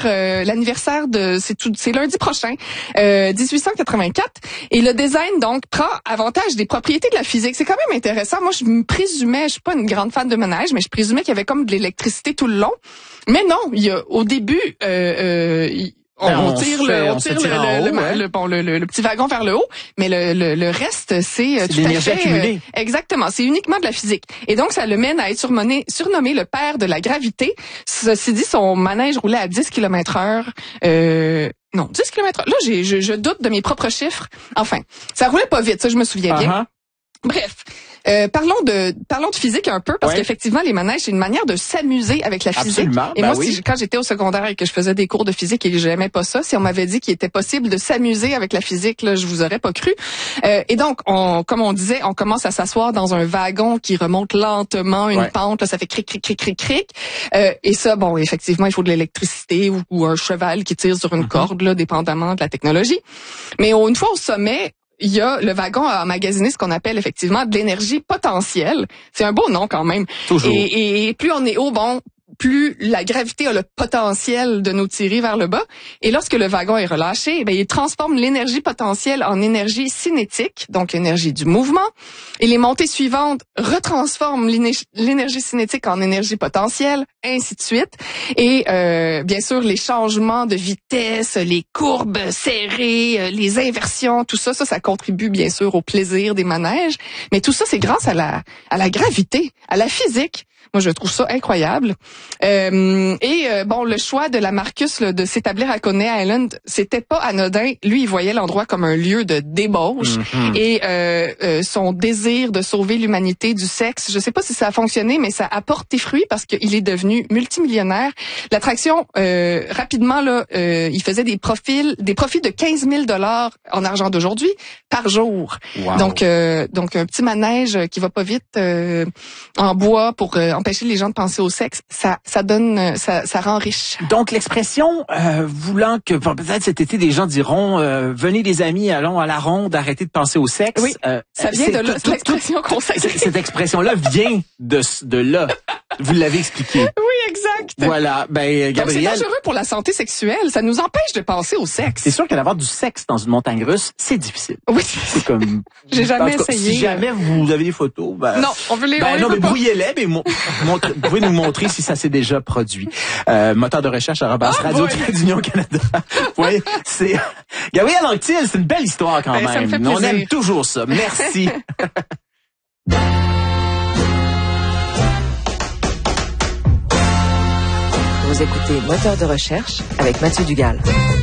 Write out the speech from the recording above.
l'anniversaire c'est lundi prochain, 1884. Et le design, donc, prend avantage des propriétés de la physique. C'est quand même intéressant. Moi, je suis pas une grande fan de manège, mais je présumais qu'il y avait comme de l'électricité tout le long. Mais non, au début, on tire le petit wagon vers le haut, mais le reste, c'est tout l'énergie accumulée. Exactement, c'est uniquement de la physique. Et donc, ça le mène à être surnommé le père de la gravité. Ceci dit, son manège roulait à 10 km/h. Non, 10 km/h. Là, je doute de mes propres chiffres. Enfin, ça roulait pas vite, ça, je me souviens bien. Bref. Parlons de physique un peu, parce qu'effectivement, les manèges, c'est une manière de s'amuser avec la physique. Absolument, et moi, quand j'étais au secondaire et que je faisais des cours de physique et que j'aimais pas ça, si on m'avait dit qu'il était possible de s'amuser avec la physique, là, je vous aurais pas cru. Et donc, comme on disait, on commence à s'asseoir dans un wagon qui remonte lentement une pente, là, ça fait cric, cric, cric, cric, cric. Et ça, bon, effectivement, il faut de l'électricité ou un cheval qui tire sur une corde, là, dépendamment de la technologie. Mais une fois au sommet, le wagon a emmagasiné ce qu'on appelle effectivement de l'énergie potentielle. C'est un beau nom quand même. Toujours. Et plus on est haut, plus la gravité a le potentiel de nous tirer vers le bas. Et lorsque le wagon est relâché, il transforme l'énergie potentielle en énergie cinétique, donc l'énergie du mouvement. Et les montées suivantes retransforment l'énergie cinétique en énergie potentielle, ainsi de suite. Et bien sûr, les changements de vitesse, les courbes serrées, les inversions, tout ça, ça contribue bien sûr au plaisir des manèges. Mais tout ça, c'est grâce à la gravité, à la physique. Moi, je trouve ça incroyable. Le choix de la Marcus de s'établir à Coney Island, c'était pas anodin. Lui, il voyait l'endroit comme un lieu de débauche. Et son désir de sauver l'humanité du sexe, je sais pas si ça a fonctionné, mais ça a porté fruit parce qu'il est devenu multimillionnaire. L'attraction, rapidement, là, il faisait des profits de 15 000 $ en argent d'aujourd'hui par jour. Wow. Donc un petit manège qui va pas vite en bois pour empêcher les gens de penser au sexe, ça rend riche. Donc l'expression voulant que peut-être cet été des gens diront venez les amis, allons à la ronde, arrêtez de penser au sexe. Oui, ça vient de là, l'expression consacrée. Cette expression-là vient de là. Vous l'avez expliqué. Oui, exact. Voilà, Gabrielle. Donc c'est dangereux pour la santé sexuelle, ça nous empêche de penser au sexe. C'est sûr que d'avoir du sexe dans une montagne russe, c'est difficile. Oui. C'est comme j'ai jamais essayé. Si jamais vous avez des photos, non, on veut les mais brouillez-les, mais vous pouvez nous montrer si ça s'est déjà produit. Moteur de recherche @Radio-Union Canada. Oui, c'est Gabrielle Anctil, c'est une belle histoire quand même. Ça me fait plaisir. On aime toujours ça. Merci. Vous écoutez Moteur de recherche avec Mathieu Dugal.